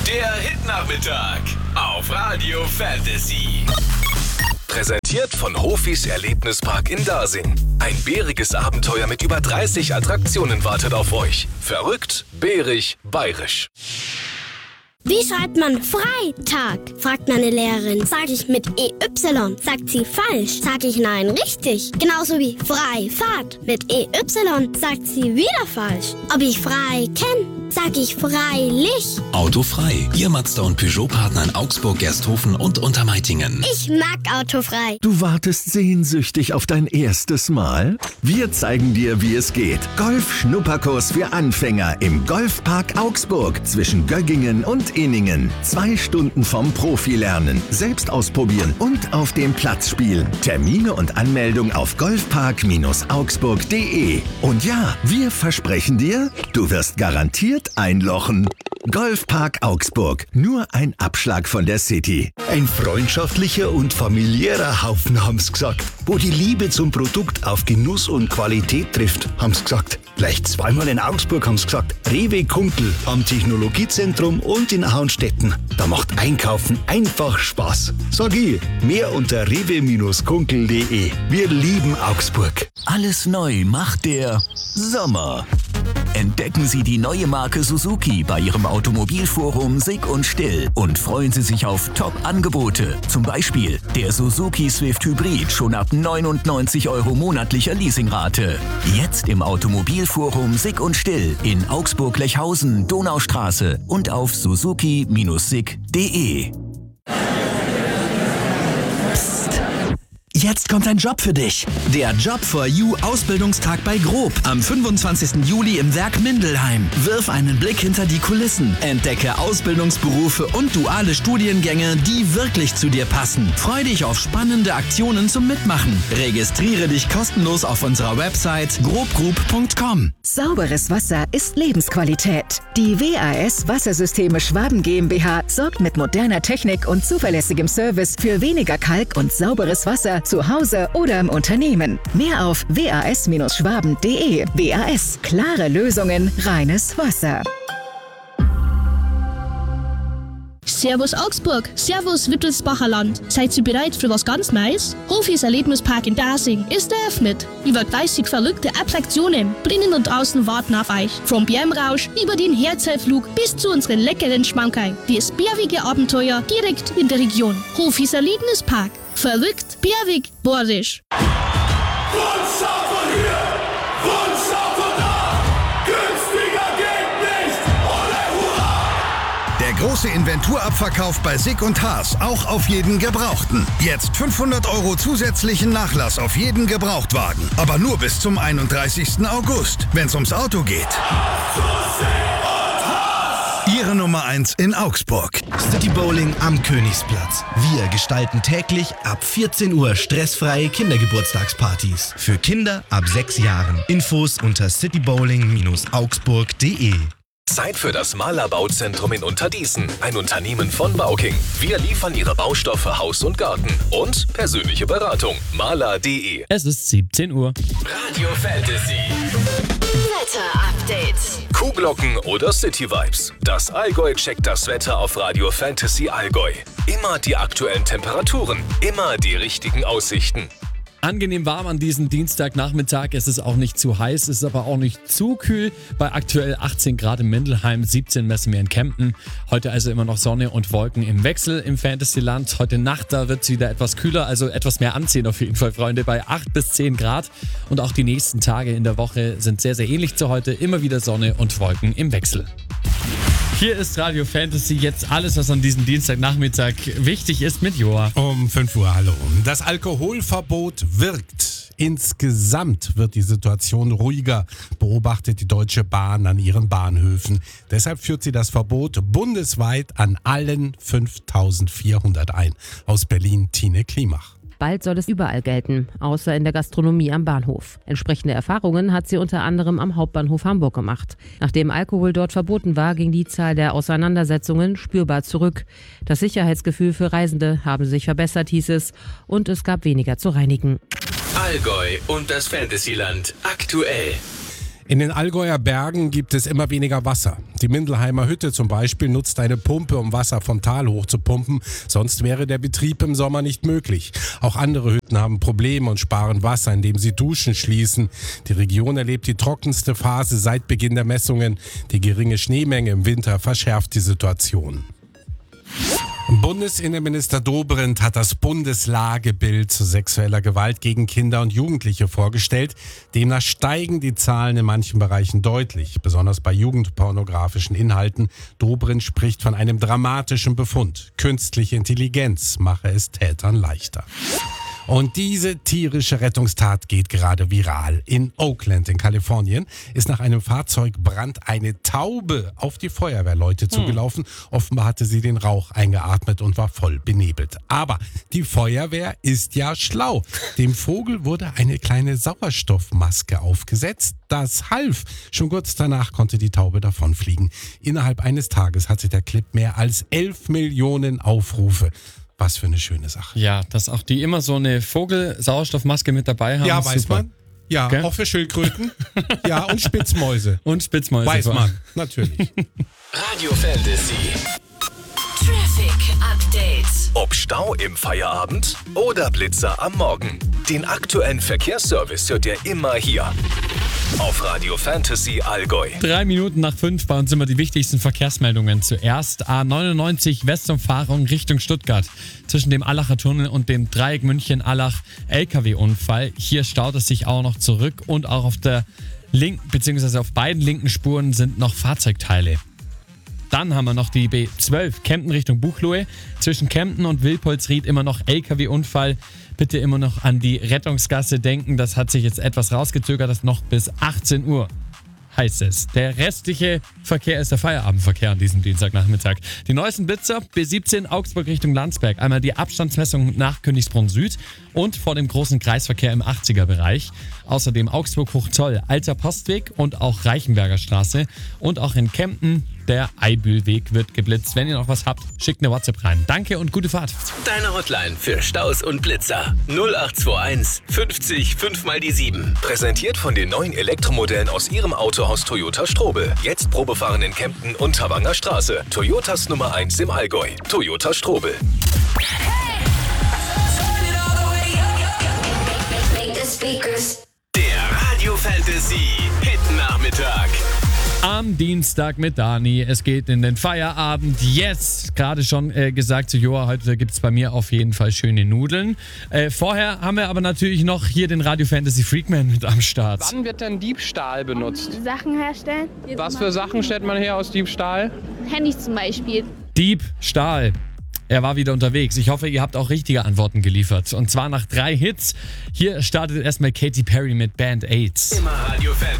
Der Hit-Nachmittag auf Radio Fantasy. Präsentiert von Hofis Erlebnispark in Dasing. Ein bäriges Abenteuer mit über 30 Attraktionen wartet auf euch. Verrückt, bärig, bayerisch. Wie schreibt man Freitag? Fragt meine Lehrerin. Sag ich mit EY? Sagt sie falsch. Sag ich nein, richtig. Genauso wie Freifahrt. Mit EY sagt sie wieder falsch. Ob ich frei kenne? Sag ich freilich. Autofrei. Ihr Mazda und Peugeot-Partner in Augsburg, Gersthofen und Untermeitingen. Ich mag Autofrei. Du wartest sehnsüchtig auf dein erstes Mal? Wir zeigen dir, wie es geht. Golf-Schnupperkurs für Anfänger im Golfpark Augsburg zwischen Göggingen und Inningen. 2 Stunden vom Profi lernen, selbst ausprobieren und auf dem Platz spielen. Termine und Anmeldung auf golfpark-augsburg.de. Und ja, wir versprechen dir, du wirst garantiert einlochen. Golfpark Augsburg. Nur ein Abschlag von der City. Ein freundschaftlicher und familiärer Haufen, haben's gesagt. Wo die Liebe zum Produkt auf Genuss und Qualität trifft, haben's gesagt. Gleich zweimal in Augsburg, haben's gesagt. Rewe Kunkel am Technologiezentrum und in Auenstetten. Da macht Einkaufen einfach Spaß. Sag ich, mehr unter rewe-kunkel.de. Wir lieben Augsburg. Alles neu macht der Sommer. Entdecken Sie die neue Marke Suzuki bei Ihrem Automobilforum Sick und Still und freuen Sie sich auf Top-Angebote. Zum Beispiel der Suzuki Swift Hybrid schon ab 99 € monatlicher Leasingrate. Jetzt im Automobilforum Sick und Still in Augsburg-Lechhausen, Donaustraße und auf suzuki-sick.de. Jetzt kommt ein Job für dich. Der Job for You Ausbildungstag bei Grob am 25. Juli im Werk Mindelheim. Wirf einen Blick hinter die Kulissen. Entdecke Ausbildungsberufe und duale Studiengänge, die wirklich zu dir passen. Freu dich auf spannende Aktionen zum Mitmachen. Registriere dich kostenlos auf unserer Website grobgroup.com. Sauberes Wasser ist Lebensqualität. Die WAS Wassersysteme Schwaben GmbH sorgt mit moderner Technik und zuverlässigem Service für weniger Kalk und sauberes Wasser zu Hause oder im Unternehmen. Mehr auf was-schwaben.de. WAS. Klare Lösungen, reines Wasser. Servus Augsburg, Servus Wittelsbacher Land. Seid ihr bereit für was ganz Neues? Hofis Erlebnispark in Dasing ist eröffnet. Über 30 verrückte Attraktionen drinnen und draußen warten auf euch. Vom Bärmrausch über den Herzellflug bis zu unseren leckeren Schmankerl. Das bärige Abenteuer direkt in der Region. Hofis Erlebnispark. Verrückt, bärig, bohrisch. Wunschau von hier, Wunschau von da. Günstiger geht nicht. Ole Hurra! Der große Inventurabverkauf bei Sick und Haas, auch auf jeden Gebrauchten. Jetzt 500 € zusätzlichen Nachlass auf jeden Gebrauchtwagen. Aber nur bis zum 31. August, wenn's ums Auto geht. Ihre Nummer 1 in Augsburg. City Bowling am Königsplatz. Wir gestalten täglich ab 14 Uhr stressfreie Kindergeburtstagspartys. Für Kinder ab 6 Jahren. Infos unter citybowling-augsburg.de. Zeit für das Mahler Bauzentrum in Unterdießen, ein Unternehmen von Bauking. Wir liefern Ihre Baustoffe Haus und Garten und persönliche Beratung. Mahler.de. Es ist 17 Uhr. Radio Fantasy. Wetter-Update. Kuhglocken oder City Vibes. Das Allgäu checkt das Wetter auf Radio Fantasy Allgäu. Immer die aktuellen Temperaturen, immer die richtigen Aussichten. Angenehm warm an diesem Dienstagnachmittag. Es ist auch nicht zu heiß, es ist aber auch nicht zu kühl. Bei aktuell 18 Grad in Mindelheim, 17 messen wir in Kempten. Heute also immer noch Sonne und Wolken im Wechsel im Fantasyland. Heute Nacht, da wird es wieder etwas kühler, also etwas mehr anziehen auf jeden Fall, Freunde, bei 8 bis 10 Grad. Und auch die nächsten Tage in der Woche sind sehr, sehr ähnlich zu heute. Immer wieder Sonne und Wolken im Wechsel. Hier ist Radio Fantasy, jetzt alles, was an diesem Dienstagnachmittag wichtig ist mit Joa. Um 5 Uhr, hallo. Das Alkoholverbot wirkt. Insgesamt wird die Situation ruhiger, beobachtet die Deutsche Bahn an ihren Bahnhöfen. Deshalb führt sie das Verbot bundesweit an allen 5400 ein. Aus Berlin, Tine Klimach. Bald soll es überall gelten, außer in der Gastronomie am Bahnhof. Entsprechende Erfahrungen hat sie unter anderem am Hauptbahnhof Hamburg gemacht. Nachdem Alkohol dort verboten war, ging die Zahl der Auseinandersetzungen spürbar zurück. Das Sicherheitsgefühl für Reisende habe sich verbessert, hieß es, und es gab weniger zu reinigen. Allgäu und das Fantasyland aktuell. In den Allgäuer Bergen gibt es immer weniger Wasser. Die Mindelheimer Hütte zum Beispiel nutzt eine Pumpe, um Wasser vom Tal hoch zu pumpen. Sonst wäre der Betrieb im Sommer nicht möglich. Auch andere Hütten haben Probleme und sparen Wasser, indem sie Duschen schließen. Die Region erlebt die trockenste Phase seit Beginn der Messungen. Die geringe Schneemenge im Winter verschärft die Situation. Bundesinnenminister Dobrindt hat das Bundeslagebild zu sexueller Gewalt gegen Kinder und Jugendliche vorgestellt. Demnach steigen die Zahlen in manchen Bereichen deutlich, besonders bei jugendpornografischen Inhalten. Dobrindt spricht von einem dramatischen Befund. Künstliche Intelligenz mache es Tätern leichter. Und diese tierische Rettungstat geht gerade viral. In Oakland in Kalifornien ist nach einem Fahrzeugbrand eine Taube auf die Feuerwehrleute zugelaufen. Offenbar hatte sie den Rauch eingeatmet und war voll benebelt. Aber die Feuerwehr ist ja schlau. Dem Vogel wurde eine kleine Sauerstoffmaske aufgesetzt. Das half. Schon kurz danach konnte die Taube davonfliegen. Innerhalb eines Tages hatte der Clip mehr als 11 Millionen Aufrufe. Was für eine schöne Sache. Ja, dass auch die immer so eine Vogelsauerstoffmaske mit dabei haben. Ja, weiß super. man. Ja, okay. Auch für Schildkröten. Ja, und Spitzmäuse. Und Spitzmäuse. Weiß man, natürlich. Radio Fantasy. Traffic Update. Ob Stau im Feierabend oder Blitzer am Morgen. Den aktuellen Verkehrsservice hört ihr immer hier. Auf Radio Fantasy Allgäu. 3 Minuten nach 5 bei uns immer die wichtigsten Verkehrsmeldungen. Zuerst A99 Westumfahrung Richtung Stuttgart. Zwischen dem Allacher Tunnel und dem Dreieck München-Allach LKW-Unfall. Hier staut es sich auch noch zurück und auch auf der linken bzw. auf beiden linken Spuren sind noch Fahrzeugteile. Dann haben wir noch die B12 Kempten Richtung Buchloe. Zwischen Kempten und Wilpolsried immer noch LKW-Unfall. Bitte immer noch an die Rettungsgasse denken. Das hat sich jetzt etwas rausgezögert. Das noch bis 18 Uhr heißt es. Der restliche Verkehr ist der Feierabendverkehr an diesem Dienstagnachmittag. Die neuesten Blitzer B17 Augsburg Richtung Landsberg. Einmal die Abstandsmessung nach Königsbrunn Süd und vor dem großen Kreisverkehr im 80er-Bereich. Außerdem Augsburg Hochzoll, Alter Postweg und auch Reichenberger Straße. Und auch in Kempten der Eibühlweg wird geblitzt. Wenn ihr noch was habt, schickt eine WhatsApp rein. Danke und gute Fahrt. Deine Hotline für Staus und Blitzer 0821 50 5 mal die 7. Präsentiert von den neuen Elektromodellen aus ihrem Autohaus Toyota Strobel. Jetzt Probefahren in Kempten und Thawanger Straße. Toyotas Nummer 1 im Allgäu. Toyota Strobel. Der Radio Fantasy Hit Nachmittag. Am Dienstag mit Dani. Es geht in den Feierabend. Yes! Gerade schon gesagt zu Joa, heute gibt es bei mir auf jeden Fall schöne Nudeln. Vorher haben wir aber natürlich noch hier den Radio Fantasy Freakman mit am Start. Wann wird denn Diebstahl benutzt? Sachen herstellen. Was für Sachen stellt man her aus Diebstahl? Handys zum Beispiel. Diebstahl. Er war wieder unterwegs. Ich hoffe, ihr habt auch richtige Antworten geliefert. Und zwar nach 3 Hits. Hier startet erstmal Katy Perry mit Band-Aids. Immer Radio Fantasy.